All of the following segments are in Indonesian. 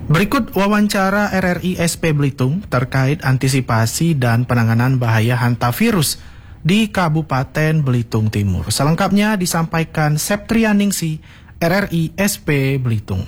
Berikut wawancara RRI SP Belitung terkait antisipasi dan penanganan bahaya hantavirus di Kabupaten Belitung Timur. Selengkapnya disampaikan Septrianingsi, RRI SP Belitung.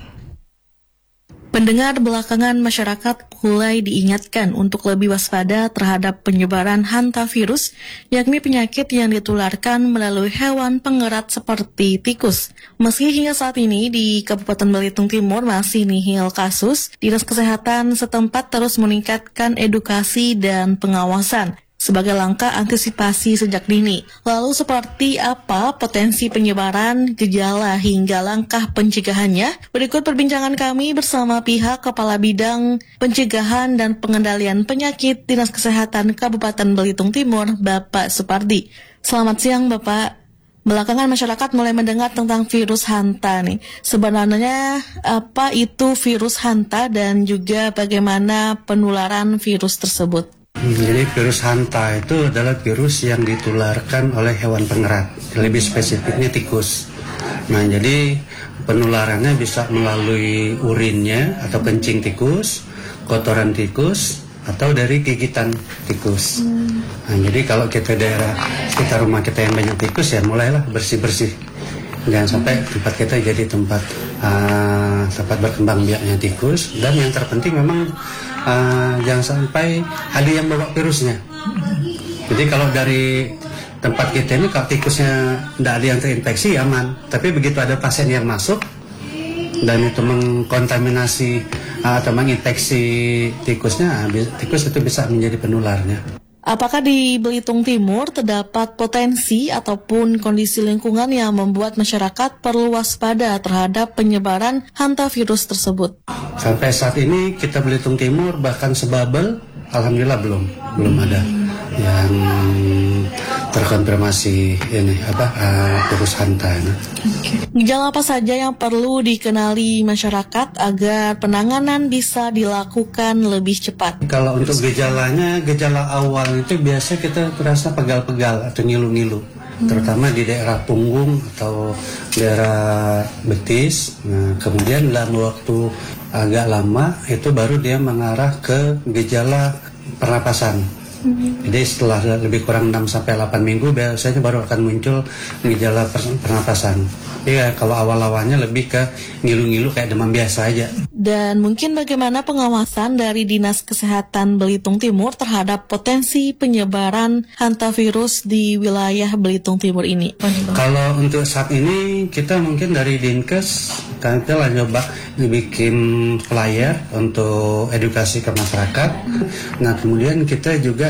Pendengar, belakangan masyarakat mulai diingatkan untuk lebih waspada terhadap penyebaran hantavirus, yakni penyakit yang ditularkan melalui hewan pengerat seperti tikus. Meski hingga saat ini di Kabupaten Belitung Timur masih nihil kasus, Dinas Kesehatan setempat terus meningkatkan edukasi dan pengawasan sebagai langkah antisipasi sejak dini. Lalu seperti apa potensi penyebaran, gejala hingga langkah pencegahannya? Berikut perbincangan kami bersama pihak Kepala Bidang Pencegahan dan Pengendalian Penyakit Dinas Kesehatan Kabupaten Belitung Timur, Bapak Supardi. Selamat siang, Bapak. Belakangan masyarakat mulai mendengar tentang virus hanta nih. Sebenarnya apa itu virus hanta dan juga bagaimana penularan virus tersebut? Jadi virus hanta itu adalah virus yang ditularkan oleh hewan pengerat, lebih spesifiknya tikus. Nah, jadi penularannya bisa melalui urinnya atau kencing tikus, kotoran tikus, atau dari gigitan tikus. Nah, jadi kalau kita daerah sekitar rumah kita yang banyak tikus, ya mulailah bersih-bersih. Jangan sampai tempat kita jadi tempat berkembang biaknya tikus. Dan yang terpenting memang jangan sampai ada yang bawa virusnya. Jadi kalau dari tempat kita ini kalau tikusnya tidak ada yang terinfeksi aman. Tapi begitu ada pasien yang masuk dan itu mengkontaminasi atau menginfeksi tikusnya, tikus itu bisa menjadi penularnya. Apakah di Belitung Timur terdapat potensi ataupun kondisi lingkungan yang membuat masyarakat perlu waspada terhadap penyebaran hantavirus tersebut? Sampai saat ini kita Belitung Timur bahkan sebabel, alhamdulillah belum ada yang terkonfirmasi virus hanta. Gejala apa saja yang perlu dikenali masyarakat agar penanganan bisa dilakukan lebih cepat? Kalau untuk gejalanya, gejala awal itu biasa kita terasa pegal-pegal atau ngilu-ngilu, terutama di daerah punggung atau daerah betis. Nah, kemudian dalam waktu agak lama itu baru dia mengarah ke gejala pernapasan. Jadi setelah lebih kurang 6-8 minggu biasanya baru akan muncul gejala pernapasan. Iya, kalau awal-awalnya lebih ke ngilu-ngilu kayak demam biasa aja. Dan mungkin bagaimana pengawasan dari Dinas Kesehatan Belitung Timur terhadap potensi penyebaran hantavirus di wilayah Belitung Timur ini? Kalau untuk saat ini kita mungkin dari Dinkes kita lah coba dibikin flyer untuk edukasi ke masyarakat. Nah, kemudian kita juga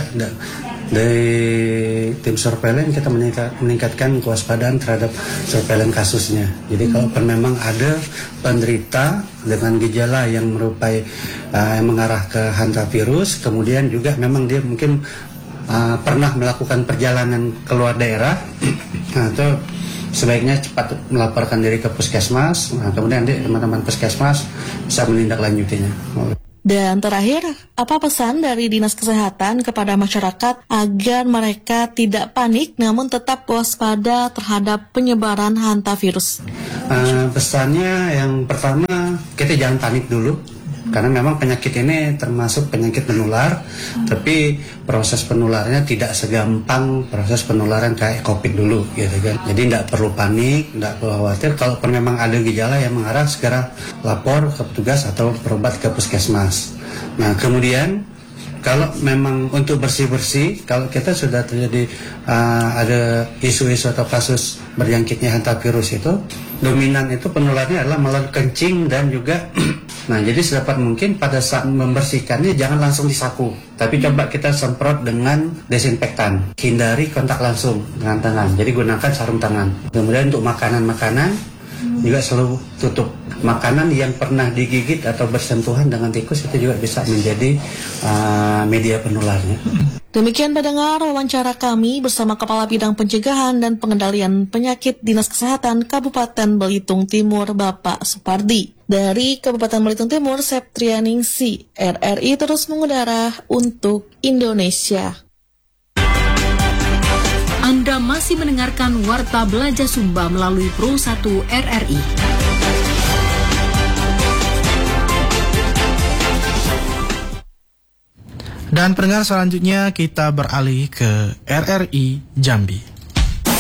dari tim surveillance kita meningkatkan kewaspadaan terhadap surveillance kasusnya. Jadi kalau memang ada penderita dengan gejala yang merupai yang mengarah ke hantavirus, kemudian juga memang dia mungkin pernah melakukan perjalanan keluar daerah, atau sebaiknya cepat melaporkan diri ke puskesmas. Nah, kemudian teman-teman puskesmas bisa menindaklanjutinya. Dan terakhir, apa pesan dari Dinas Kesehatan kepada masyarakat agar mereka tidak panik namun tetap waspada terhadap penyebaran hantavirus? Pesannya yang pertama, kita jangan panik dulu. Karena memang penyakit ini termasuk penyakit menular, tapi proses penularannya tidak segampang proses penularan kayak COVID dulu, gitu kan. Jadi tidak perlu panik, tidak perlu khawatir. Kalau memang ada gejala yang mengarah, segera lapor ke petugas atau berobat ke puskesmas. Nah, kemudian kalau memang untuk bersih-bersih, kalau kita sudah terjadi ada isu-isu atau kasus berjangkitnya hantavirus itu, dominan itu penularnya adalah melalui kencing dan juga nah, jadi sedapat mungkin pada saat membersihkannya jangan langsung disapu, tapi coba kita semprot dengan desinfektan. Hindari kontak langsung dengan tangan, jadi gunakan sarung tangan. Kemudian untuk makanan-makanan juga selalu tutup. Makanan yang pernah digigit atau bersentuhan dengan tikus itu juga bisa menjadi media penularnya. Demikian pendengar wawancara kami bersama Kepala Bidang Pencegahan dan Pengendalian Penyakit Dinas Kesehatan Kabupaten Belitung Timur, Bapak Supardi. Dari Kabupaten Belitung Timur, Septrianingsi, RRI terus mengudara untuk Indonesia. Anda masih mendengarkan Warta Belajar Sumba melalui Pro 1 RRI. Dan pendengar selanjutnya kita beralih ke RRI Jambi.